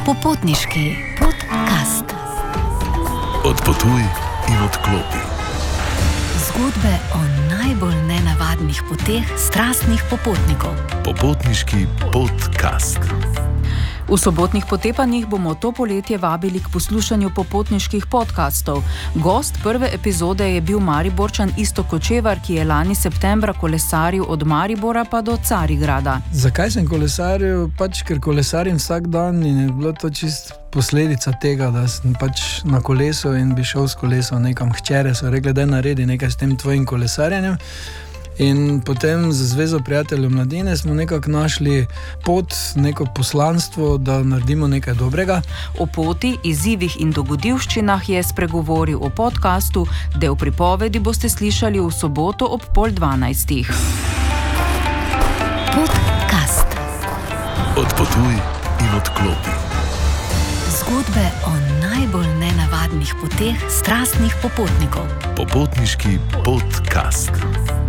Popotniški podcast. Odpotuj in odklopi. Zgodbe o najbolj nenavadnih poteh strastnih popotnikov. Popotniški podcast. V sobotnih potepanjih bomo to poletje vabili k poslušanju popotniških podcastov. Gost prve epizode je bil Mariborčan Iztok Kočevar, ki je lani septembra kolesaril od Maribora pa do Carigrada. Zakaj sem kolesaril? Ker kolesarim vsak dan in je bilo to čist posledica tega, da sem na kolesu in bi šel s kolesom nekam. Hčere so rekli, da naredi nekaj s tem tvojim kolesarjenjem. In potem z Zvezo prijateljev mladine smo nekako našli pot, neko poslanstvo, da naredimo nekaj dobrega. O poti, izzivih in dogodivščinah je spregovoril o podcastu, del pripovedi boste slišali v soboto ob 11:30. Podcast. Odpotuj in odklopi. Zgodbe o najbolj nenavadnih poteh strastnih popotnikov. Popotniški podcast.